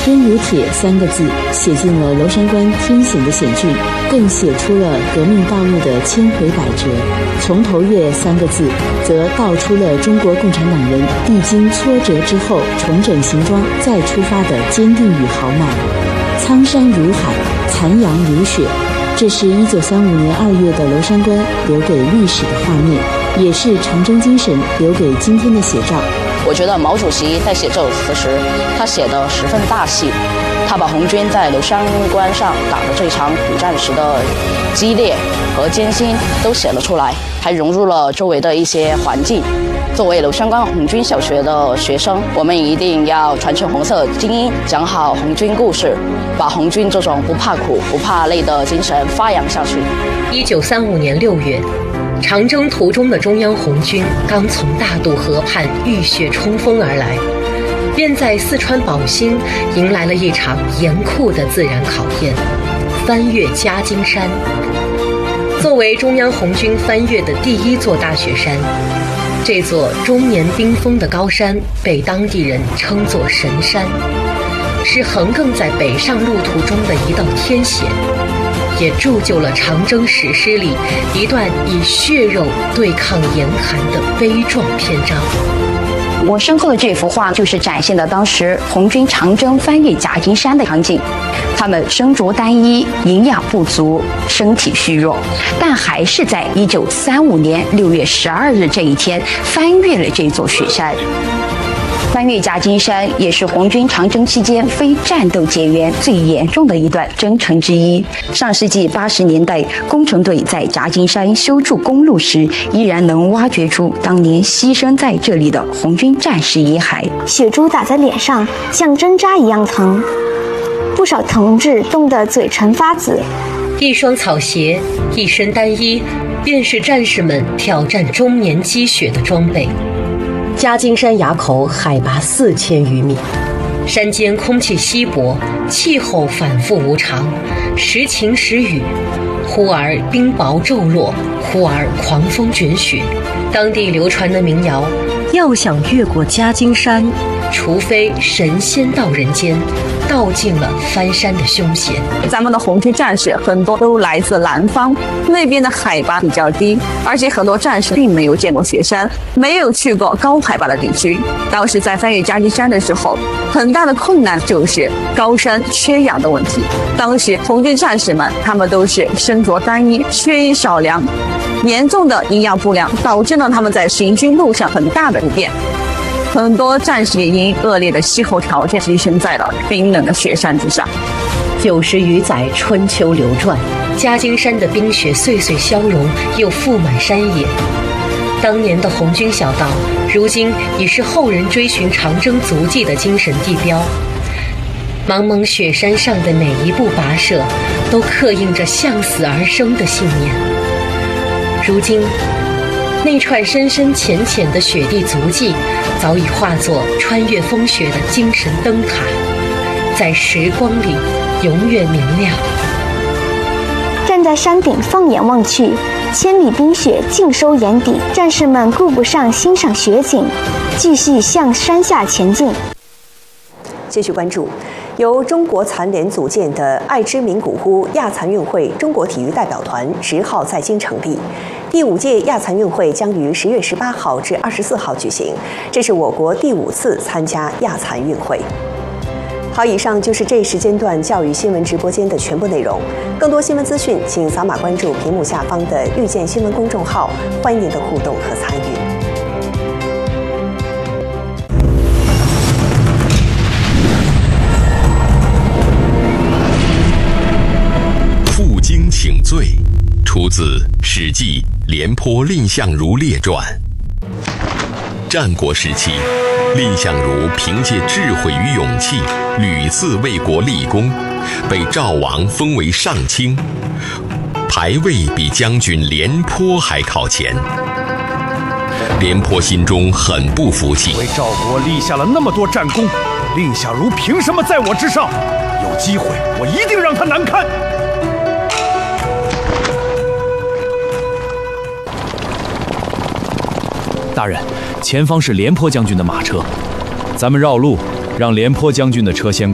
坚如铁3个字写进了娄山关天险的险峻，更写出了革命道路的千回百折。从头越3个字则道出了中国共产党人历经挫折之后重整行装再出发的坚定与豪迈。苍山如海，残阳如血，这是1935年2月的娄山关留给历史的画面，也是长征精神留给今天的写照。 我觉得毛主席在写这首词时，他写得十分大气，他把红军在娄山关上打的这场苦战时的激烈和艰辛都写了出来，还融入了周围的一些环境。作为娄山关红军小学的学生，我们一定要传承红色精英，讲好红军故事，把红军这种不怕苦不怕累的精神发扬下去。 1935年6月，长征途中的中央红军刚从大渡河畔浴血冲锋而来，便在四川宝兴迎来了一场严酷的自然考验——翻越夹金山。作为中央红军翻越的第一座大雪山，这座终年冰封的高山被当地人称作神山，是横亘在北上路途中的一道天险，也铸就了长征史诗里一段以血肉对抗严寒的悲壮篇章。 我身后的这幅画就是展现了当时红军长征翻越夹金山的场景。他们身着单衣，营养不足，身体虚弱，但还是在1935年6月12日这一天翻越了这座雪山。翻越夹金山也是红军长征期间非战斗减员最严重的一段征程之一。上世纪80年代，工程队在夹金山修筑公路时，依然能挖掘出当年牺牲在这里的红军战士遗骸。 雪珠打在脸上，像针扎一样疼，不少同志冻得嘴唇发紫。 一双草鞋，一身单衣，便是战士们挑战终年积雪的装备。夹金山垭口海拔4000余米，山间空气稀薄，气候反复无常，时晴时雨，忽而冰雹骤落，忽而狂风卷雪。当地流传的民谣：要想越过夹金山，除非神仙到人间，道尽了翻山的凶险。 咱们的红军战士很多都来自南方，那边的海拔比较低，而且很多战士并没有见过雪山，没有去过高海拔的地区。当时在翻越夹金山的时候，很大的困难就是高山缺氧的问题。当时红军战士们他们都是身着单衣，缺衣少粮，严重的营养不良导致了他们在行军路上很大的不便。很多战士也因恶劣的气候条件牺牲在了冰冷的雪山之上。 90余载春秋流转，夹金山的冰雪岁岁消融，又覆满山野。当年的红军小道，如今已是后人追寻长征足迹的精神地标。茫茫雪山上的每一步跋涉，都刻印着向死而生的信念。如今，那串深深浅浅的雪地足迹，早已化作穿越风雪的精神灯塔，在时光里永远明亮。 站在山顶放眼望去，千里冰雪尽收眼底，战士们顾不上欣赏雪景，继续向山下前进。 继续关注，由中国残联组建的爱之名古屋亚残运会中国体育代表团10号在京成立。第5届亚残运会将于10月18号至24号举行，这是我国第5次参加亚残运会。好，以上就是这一时间段教育新闻直播间的全部内容。更多新闻资讯，请扫码关注屏幕下方的遇见新闻公众号，欢迎您的互动和参与。 负荆请罪，出自《史记·廉颇蔺相如列传》。战国时期，蔺相如凭借智慧与勇气，屡次为国立功，被赵王封为上卿，排位比将军廉颇还靠前。廉颇心中很不服气， 为赵国立下了那么多战功，蔺相如凭什么在我之上？有机会，我一定让他难堪。 大人，前方是廉颇将军的马车，咱们绕路，让廉颇将军的车先